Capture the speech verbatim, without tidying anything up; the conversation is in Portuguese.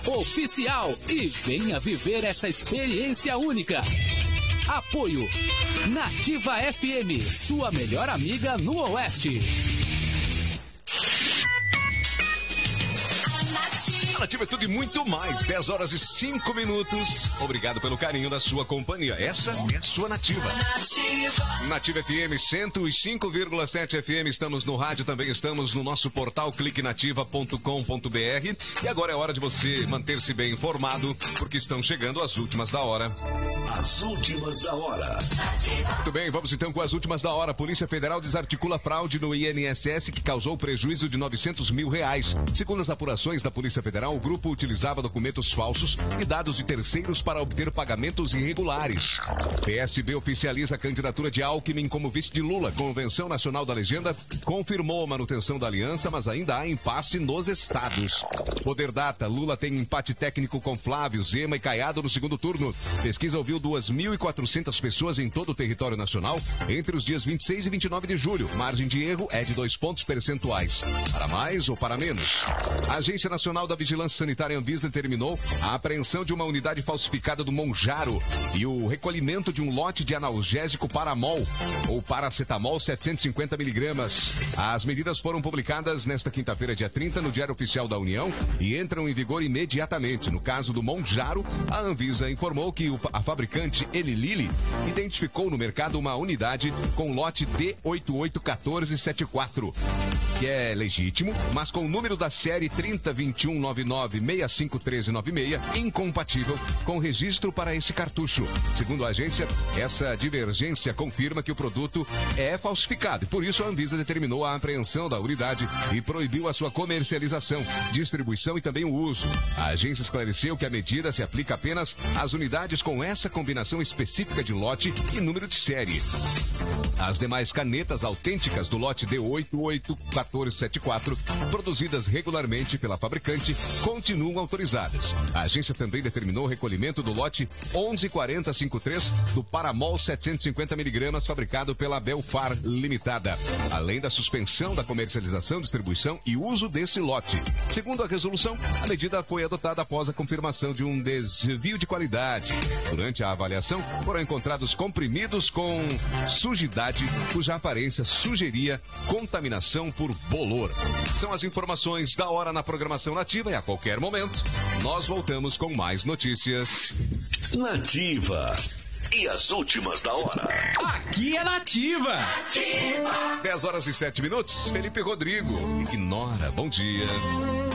oficial e venha viver essa experiência única. Apoio Nativa F M, sua melhor amiga no Oeste. Nativa é tudo e muito mais. dez horas e cinco minutos. Obrigado pelo carinho da sua companhia. Essa é a sua Nativa. Nativa F M cento e cinco vírgula sete F M. Estamos no rádio, também estamos no nosso portal clique nativa ponto com ponto b r. E agora é hora de você manter-se bem informado, porque estão chegando as últimas da hora. As últimas da hora. Muito bem, vamos então com as últimas da hora. Polícia Federal desarticula fraude no I N S S que causou prejuízo de novecentos mil reais. Segundo as apurações da Polícia Federal, o grupo utilizava documentos falsos e dados de terceiros para obter pagamentos irregulares. P S B oficializa a candidatura de Alckmin como vice de Lula. Convenção Nacional da Legenda confirmou a manutenção da aliança, mas ainda há impasse nos estados. Poder Data, Lula tem empate técnico com Flávio, Zema e Caiado no segundo turno. Pesquisa ouviu duas mil e quatrocentas pessoas em todo o território nacional entre os dias vinte e seis e vinte e nove de julho. Margem de erro é de dois pontos percentuais. Para mais ou para menos? A Agência Nacional da Vigilância Sanitária Anvisa determinou a apreensão de uma unidade falsificada do Monjaro e o recolhimento de um lote de analgésico Paramol ou paracetamol setecentos e cinquenta miligramas. As medidas foram publicadas nesta quinta-feira, dia trinta, no Diário Oficial da União e entram em vigor imediatamente. No caso do Monjaro, a Anvisa informou que a fabricante Eli Lilly identificou no mercado uma unidade com lote D oito oito um quatro sete quatro, que é legítimo, mas com o número da série trinta vinte e um noventa e nove sessenta e cinco treze noventa e seis incompatível com registro para esse cartucho. Segundo a agência, essa divergência confirma que o produto é falsificado e por isso a Anvisa determinou a apreensão da unidade e proibiu a sua comercialização, distribuição e também o uso. A agência esclareceu que a medida se aplica apenas às unidades com essa combinação específica de lote e número de série. As demais canetas autênticas do lote D oito oito um quatro sete quatro, produzidas regularmente pela fabricante, continuam autorizadas. A agência também determinou o recolhimento do lote onze quarenta cinquenta e três do Paramol setecentos e cinquenta miligramas, fabricado pela Belfar Limitada, além da suspensão da comercialização, distribuição e uso desse lote. Segundo a resolução, a medida foi adotada após a confirmação de um desvio de qualidade. Durante a avaliação, foram encontrados comprimidos com sujidade, cuja aparência sugeria contaminação por bolor. São as informações da hora na programação Nativa e a qualquer momento nós voltamos com mais notícias. Nativa. E as últimas da hora. Aqui é Nativa. Nativa. dez horas e sete minutos. Felipe Rodrigo. Ignora. Bom dia.